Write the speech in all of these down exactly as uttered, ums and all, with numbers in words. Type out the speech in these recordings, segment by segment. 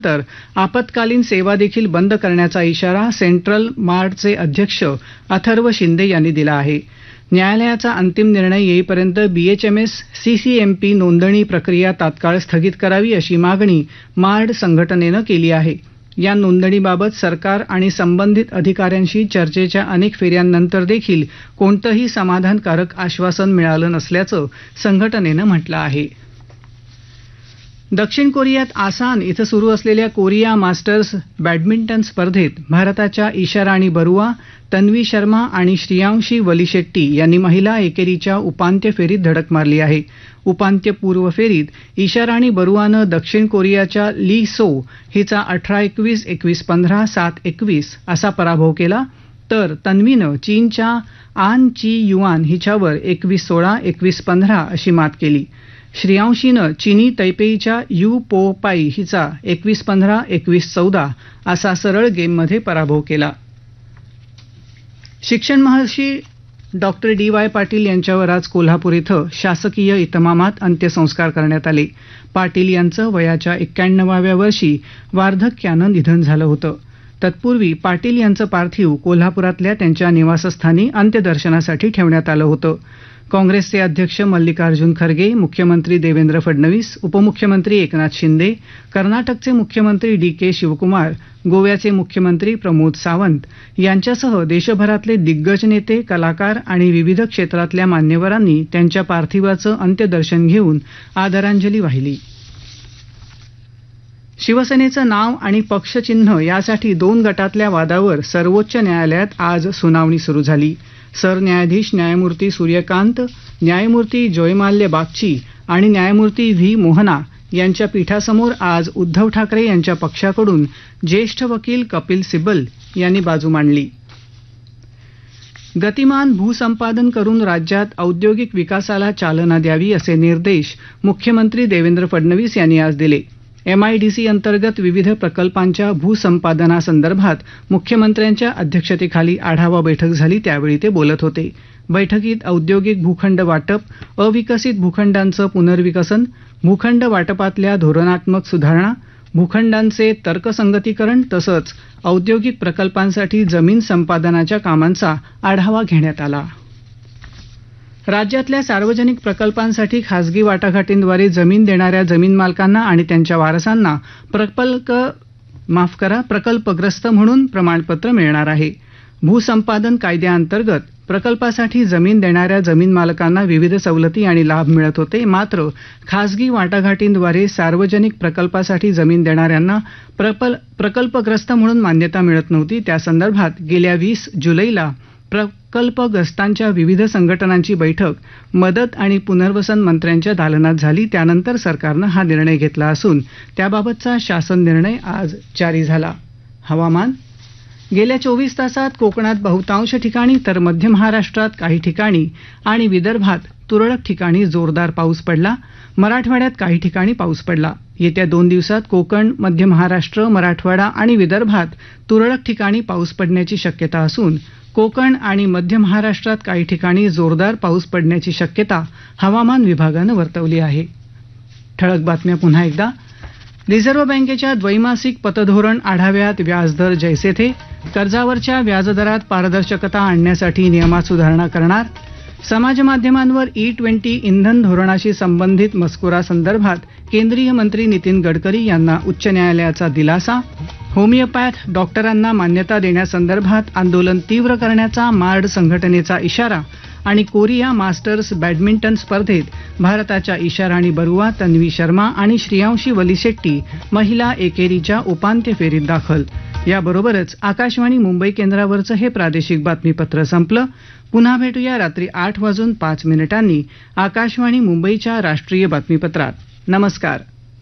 तर आपत्कालीन सेवा देखील बंद करण्याचा इशारा सेंट्रल मार्टचे अध्यक्ष अथर्व शिंदे यांनी दिला आहे. न्यायालयाचा अंतिम निर्णय येईपर्यंत बीएचएमएस सीसीएमपी नोंदणी प्रक्रिया तात्काळ स्थगित करावी अशी मागणी मार्ड संघटनेनं केली आहे. या नोंदणीबाबत सरकार आणि संबंधित अधिकाऱ्यांशी चर्चेच्या अनेक फेऱ्यांनंतर देखील कोणतंही समाधानकारक आश्वासन मिळालं नसल्याचं संघटनेनं म्हटलं आहे. दक्षिण कोरियात आसान इथं सुरू असलेल्या कोरिया मास्टर्स बॅडमिंटन स्पर्धेत भारताच्या ईशा राणी बरुआ, तन्वी शर्मा आणि श्रेयांशी वलीशेट्टी यांनी महिला एकेरीच्या उपांत्य फेरीत धडक मारली आहे. उपांत्यपूर्व फेरीत ईशा राणी बरुआनं दक्षिण कोरियाच्या ली सो हिचा अठरा एकवीस, एकवीस पंधरा, सात एकवीस असा पराभव केला, तर तन्वीनं चीनच्या आन ची युआन हिच्यावर एकवीस सोळा, एकवीस पंधरा अशी मात केली. श्रेयांशीनं चीनी तैपेईच्या यू पो पाई हिचा एकवीस पंधरा, एकवीस चौदा असा सरळ गेममध्ये पराभव केला. शिक्षण महर्षी डॉक्टर डी वाय पाटील यांच्यावर आज कोल्हापूर इथं शासकीय इतमामात अंत्यसंस्कार करण्यात आले. पाटील यांचं वयाच्या एक्क्याण्णवाव्या वर्षी वार्धक्यानं निधन झालं होतं. तत्पूर्वी पाटील यांचं पार्थिव कोल्हापुरातल्या त्यांच्या निवासस्थानी अंत्यदर्शनासाठी ठेवण्यात आलं होतं. काँग्रेसचे अध्यक्ष मल्लिकार्जुन खरगे, मुख्यमंत्री देवेंद्र फडणवीस, उपमुख्यमंत्री एकनाथ शिंदे, कर्नाटकचे मुख्यमंत्री डी के शिवकुमार, गोव्याचे मुख्यमंत्री प्रमोद सावंत यांच्यासह देशभरातले दिग्गज नेते, कलाकार आणि विविध क्षेत्रातल्या मान्यवरांनी त्यांच्या पार्थिवाचं अंत्यदर्शन घेऊन आदरांजली वाहिली. शिवसेनेचं नाव आणि पक्षचिन्ह यासाठी दोन गटातल्या वादावर सर्वोच्च न्यायालयात आज सुनावणी सुरू झाली. सरन्यायाधीश न्यायमूर्ती सूर्यकांत, न्यायमूर्ती जयमाल्य बागची आणि न्यायमूर्ती व्ही मोहना यांच्या पीठासमोर आज उद्धव ठाकरे यांच्या पक्षाकडून ज्येष्ठ वकील कपिल सिब्बल यांनी बाजू मांडली. गतिमान भूसंपादन करून राज्यात औद्योगिक विकासाला चालना द्यावी असे निर्देश मुख्यमंत्री देवेंद्र फडणवीस यांनी आज दिले. एमआयडीसी अंतर्गत विविध प्रकल्पांच्या भूसंपादनासंदर्भात मुख्यमंत्र्यांच्या अध्यक्षतेखाली आढावा बैठक झाली, त्यावेळी ते बोलत होते. बैठकीत औद्योगिक भूखंड वाटप, अविकसित भूखंडांचं पुनर्विकसन, भूखंड वाटपातल्या धोरणात्मक सुधारणा, भूखंडांचे तर्कसंगतीकरण तसंच औद्योगिक प्रकल्पांसाठी जमीन संपादनाच्या कामांचा आढावा घेण्यात आला. राज्यातल्या सार्वजनिक प्रकल्पांसाठी खासगी वाटाघाटींद्वारे जमीन देणाऱ्या जमीन मालकांना आणि त्यांच्या वारसांना प्रकल्प माफ करा प्रकल्पग्रस्त म्हणून प्रमाणपत्र मिळणार आहे. भूसंपादन कायद्याअंतर्गत प्रकल्पासाठी जमीन देणाऱ्या जमीन मालकांना विविध सवलती आणि लाभ मिळत होते. मात्र खासगी वाटाघाटींद्वारे सार्वजनिक प्रकल्पासाठी जमीन देणाऱ्यांना प्रकल्पग्रस्त म्हणून मान्यता मिळत नव्हती. त्यासंदर्भात गेल्या वीस जुलैला प्रकल्पग्रस्तांच्या विविध संघटनांची बैठक मदत आणि पुनर्वसन मंत्र्यांच्या दालनात झाली. त्यानंतर सरकारनं हा निर्णय घेतला असून त्याबाबतचा शासन निर्णय आज जारी झाला. हवामान. गेल्या चोवीस तासात कोकणात बहुतांश ठिकाणी तर मध्य महाराष्ट्रात काही ठिकाणी आणि विदर्भात तुरळक ठिकाणी जोरदार पाऊस पडला. मराठवाड्यात काही ठिकाणी पाऊस पडला. येत्या दोन दिवसात कोकण, मध्य महाराष्ट्र, मराठवाडा आणि विदर्भात तुरळक ठिकाणी पाऊस पडण्याची शक्यता असून कोकण आणि मध्य महाराष्ट्रात काही ठिकाणी जोरदार पाऊस पडण्याची शक्यता हवामान विभागानं वर्तवली आहे. ठळक बातम्या पुन्हा एकदा. रिझर्व्ह बँकेच्या द्वैमासिक पतधोरण आढाव्यात व्याजदर जैसे थे. कर्जावरच्या व्याजदरात पारदर्शकता आणण्यासाठी नियमात सुधारणा करणार. समाजमाध्यमांवर ई ट्वेंटी इंधन धोरणाशी संबंधित मजकुरासंदर्भात केंद्रीय मंत्री नितीन गडकरी यांना उच्च न्यायालयाचा दिलासा. होमिओपॅथ डॉक्टरांना मान्यता देण्यासंदर्भात आंदोलन तीव्र करण्याचा मार्ड संघटनेचा इशारा. आणि कोरिया मास्टर्स बॅडमिंटन स्पर्धेत भारताच्या ईशा राणी बरुआ, तन्वी शर्मा आणि श्रेयांशी वलीशेट्टी महिला एकेरीच्या उपांत्य फेरीत दाखल. याबरोबरच आकाशवाणी मुंबई केंद्रावरचं हे प्रादेशिक बातमीपत्र संपलं. पुन्हा भेटूया रात्री आठ वाजून पाच मिनिटांनी आकाशवाणी मुंबईच्या राष्ट्रीय बातमीपत्रात. नमस्कार.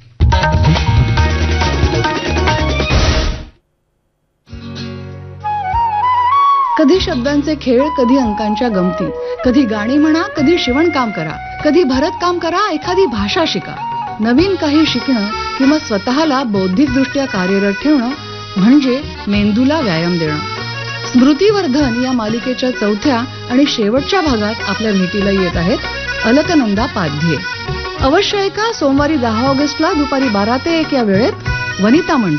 कधी शब्दांचे खेळ, कधी अंकांच्या गमती, कधी गाणी म्हणा, कधी शिवणकाम करा, कधी भरतकाम करा, एखादी भाषा शिका. नवीन काही शिकणं किंवा स्वतःला बौद्धिकदृष्ट्या कार्यरत ठेवणं म्हणजे मेंदूला व्यायाम देणं. स्मृतिवर्धन या मालिकेच्या चौथ्या आणि शेवटच्या भागात आपल्या भेटीला येत आहेत अलकनंदा पाध्ये. अवश्य एका सोमवारी दहा ऑगस्टला दुपारी बारा ते एक या वेळेत वनिता मंडळ